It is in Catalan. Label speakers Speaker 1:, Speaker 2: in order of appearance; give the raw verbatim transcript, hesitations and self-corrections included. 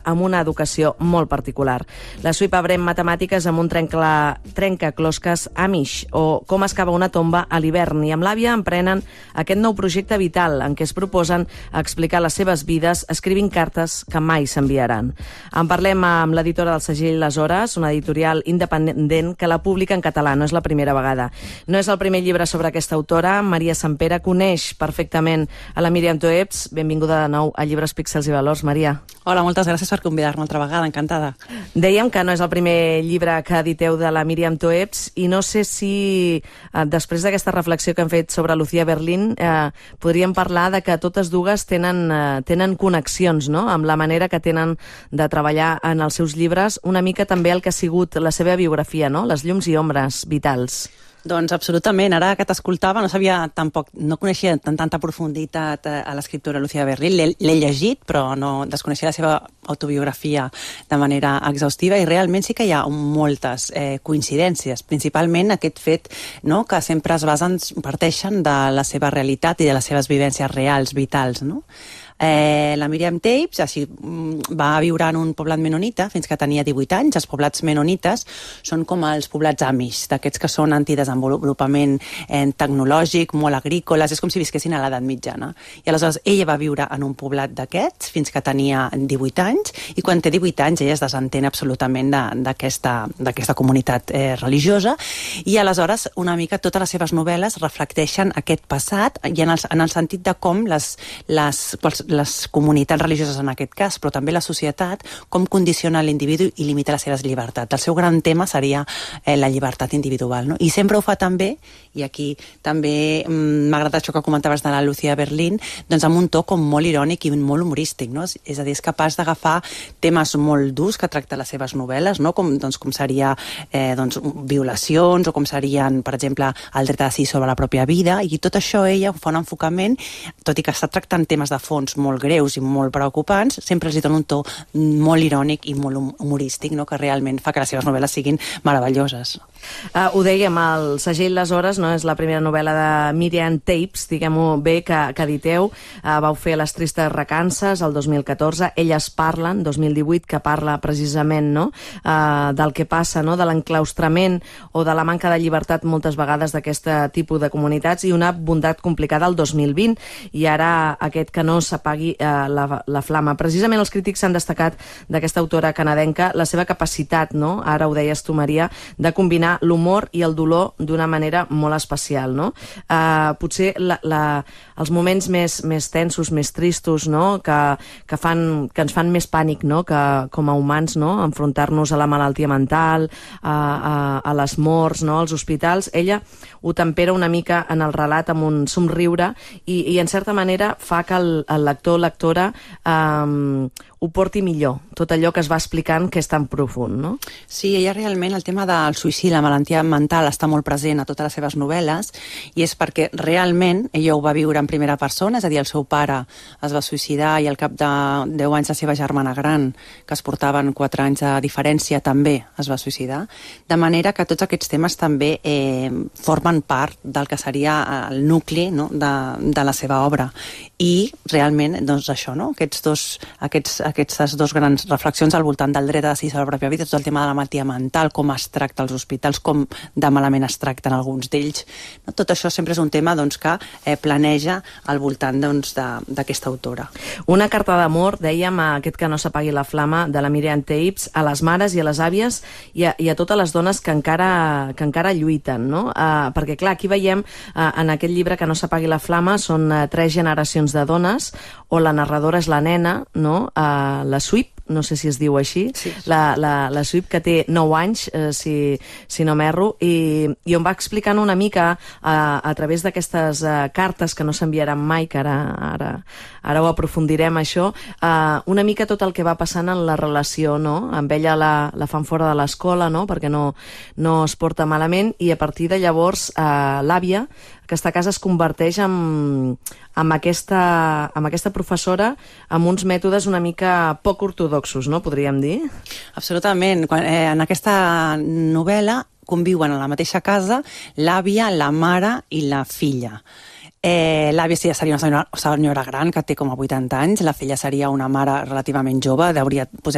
Speaker 1: amb una educació molt particular. La Sweep aprèn matemàtiques amb un trenca, trencaclosques Amish, o com es cava una tomba a l'hivern, i amb l'àvia emprenen aquest nou projecte vital en què es proposen explicar les seves vides escrivint cartes que mai s'enviaran. En parlem amb l'editora del segell Les Hores, una editorial independent que la publica en català, no és la primera vegada. No és el primer llibre sobre aquesta autora. Maria Sampere coneix perfectament a la Míriam Toews. Benvinguda de nou a Llibres, Píxels i Valors, Maria.
Speaker 2: Hola, moltes gràcies per convidar-me altra vegada, encantada.
Speaker 1: Dèiem que no és el primer llibre que editeu de la Míriam Toews i no sé si eh, després d'aquesta reflexió que hem fet sobre Lucía Berlín eh, podríem parlar de que totes dues tenen, eh, tenen connexions, no?, amb la manera que tenen de treballar en els seus llibres, una mica també el que ha sigut la seva biografia, no?, les llums i ombres vitals.
Speaker 2: Doncs absolutament, ara que t'escoltava no sabia tampoc, no coneixia tan tanta profunditat a l'escriptora Lucía Berlín, l'he llegit però no desconeixia la seva autobiografia de manera exhaustiva i realment sí que hi ha moltes eh, coincidències, principalment aquest fet, no?, que sempre es basen, parteixen de la seva realitat i de les seves vivències reals, vitals, no? Eh, la Míriam Toews així, va viure en un poblat menonita fins que tenia divuit anys. Els poblats menonites són com els poblats Amish, d'aquests que són antidesenvolupament eh, tecnològic, molt agrícoles, és com si visquessin a l'edat mitjana. I aleshores ella va viure en un poblat d'aquests fins que tenia divuit anys i quan té divuit anys ella es desentén absolutament d'aquesta comunitat eh, religiosa i aleshores una mica totes les seves novel·les reflecteixen aquest passat i en el, en el sentit de com les, les les comunitats religioses en aquest cas, però també la societat, com condiciona l'individu i limita les seves llibertats. El seu gran tema seria eh, la llibertat individual, no? I sempre ho fa també, i aquí també m'ha agradat això que comentaves de la Lucía Berlín, doncs amb un to com molt irònic i molt humorístic, no? És a dir, és capaç d'agafar temes molt durs que tracta les seves novel·les, no? Com, doncs, com seria eh, doncs, violacions o com serien, per exemple, el dret a decidir sobre la pròpia vida, i tot això ella fa un enfocament, tot i que està tractant temes de fons molt greus i molt preocupants, sempre els dona un to molt irònic i molt humorístic, no?, que realment fa que les seves novel·les siguin meravelloses.
Speaker 1: Uh, ho dèiem, el segell Les Hores no és la primera novel·la de Míriam Toews, diguem-ho bé, que, que editeu. Uh, vau fer Les tristes recances el dos mil catorze, Elles parlen, dos mil divuit, que parla precisament, no?, uh, del que passa, no?, de l'enclaustrament o de la manca de llibertat moltes vegades d'aquest tipus de comunitats, i Una bondat complicada el dos mil vint, i ara aquest Que no s'apagui eh, la, la flama. Precisament els crítics han destacat d'aquesta autora canadenca la seva capacitat, no?, ara ho deies tu, Maria, de combinar l'humor i el dolor d'una manera molt especial, no? Eh, potser la, la, els moments més, més tensos, més tristos, no?, que, que, fan, que ens fan més pànic, no?, que, com a humans, no?, enfrontar-nos a la malaltia mental, a, a, a les morts, no?, als hospitals. Ella ho tempera una mica en el relat amb un somriure i, i en certa manera fa que el, el lector o lectora um, ho porti millor, tot allò que es va explicant que és tan profund, no?
Speaker 2: Sí, ella realment, el tema del suïcidi, la malaltia mental, està molt present a totes les seves novel·les, i és perquè realment ella ho va viure en primera persona, és a dir, el seu pare es va suïcidar i al cap de deu anys la seva germana gran, que es portaven quatre anys de diferència, també es va suïcidar, de manera que tots aquests temes també eh, formen part del que seria el nucli, no?, de, de la seva obra. I realment, doncs això, no?, aquests dos, aquests, aquestes dues grans reflexions al voltant del dret a decidir sobre la pròpia vida, tot el tema de la malaltia mental, com es tracta als hospitals, com de malament es tracten alguns d'ells, no? Tot això sempre és un tema doncs, que eh, planeja al voltant doncs, d'aquesta autora.
Speaker 1: Una carta d'amor, dèiem, a aquest Que no s'apagui la flama, de la Míriam Toews, a les mares i a les àvies i a, i a totes les dones que encara, que encara lluiten, no? Uh, perquè, clar, aquí veiem uh, en aquest llibre Que no s'apagui la flama són uh, tres generacions de dones, on la narradora és la nena, no?, uh, la Sweep, no sé si es diu així, sí. la, la, la Sweep, que té nou anys, eh, si, si no m'erro, i, i on va explicant una mica eh, a través d'aquestes eh, cartes que no s'enviaran mai, que ara, ara, ara ho aprofundirem això, eh, una mica tot el que va passant en la relació, no? Amb ella la, la fan fora de l'escola, no?, perquè no, no es porta malament, i a partir de llavors eh, l'àvia, aquesta casa es converteix en, en, aquesta, en aquesta professora amb uns mètodes una mica poc ortodoxos, no?, podríem dir?
Speaker 2: Absolutament. Quan, eh, en aquesta novel·la conviuen a la mateixa casa l'àvia, la mare i la filla. Eh, L'àvia seria una senyora, senyora gran que té com a vuitanta anys, la filla seria una mare relativament jove, hauria,